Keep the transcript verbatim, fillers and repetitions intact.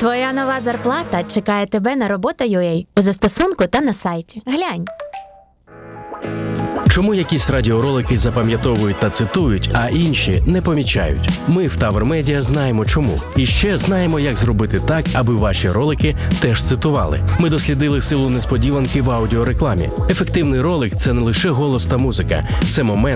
Твоя нова зарплата чекає тебе на робота.ua у застосунку та на сайті. Глянь. Чому якісь радіоролики запам'ятовують та цитують, а інші не помічають? Ми в Тавр Медіа знаємо чому. І ще знаємо, як зробити так, аби ваші ролики теж цитували. Ми дослідили силу несподіванки в аудіорекламі. Ефективний ролик – це не лише голос та музика. Це момент,